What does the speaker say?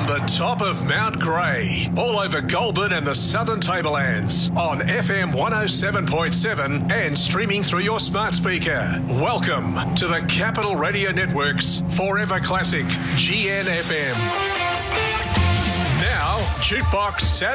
From the top of Mount Grey, all over Goulburn and the Southern Tablelands, on FM 107.7 and streaming through your smart speaker. Welcome to the Capital Radio Network's Forever Classic, GNFM. Now, Jukebox Saturday.